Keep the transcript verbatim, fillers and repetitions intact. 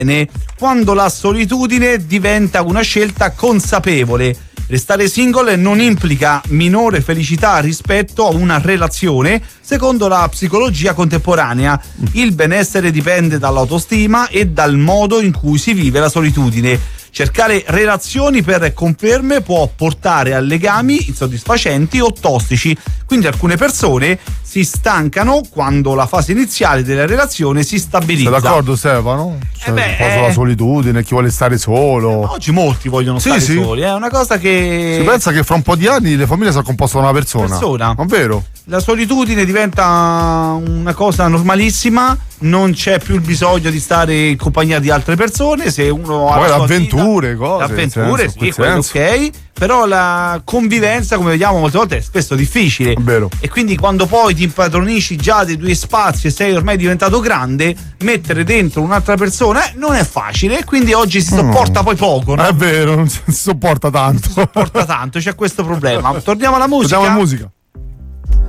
quando la solitudine diventa una scelta consapevole. Restare single non implica minore felicità rispetto a una relazione, secondo la psicologia contemporanea. Il benessere dipende dall'autostima e dal modo in cui si vive la solitudine. Cercare relazioni per conferme può portare a legami insoddisfacenti o tossici, quindi alcune persone si stancano quando la fase iniziale della relazione si stabilizza. Sei d'accordo, Stefano? Cioè, eh beh, eh... la solitudine, chi vuole stare solo. Oggi molti vogliono sì, stare sì. soli, è una cosa che... Si pensa che fra un po' di anni le famiglie sono composte da una persona. persona. Non vero? La solitudine diventa una cosa normalissima, non c'è più il bisogno di stare in compagnia di altre persone. Se uno ha poi la sua avventure, vita, cose. avventure, senso, sì, quello ok. Però la convivenza, come vediamo molte volte, è spesso difficile. Vero. E quindi quando poi ti impadronisci già dei tuoi spazi e sei ormai diventato grande, mettere dentro un'altra persona eh, non è facile. Quindi oggi si sopporta mm. poi poco, no? È vero, non si sopporta tanto. Si sopporta tanto, c'è questo problema. Torniamo alla musica. Torniamo alla musica.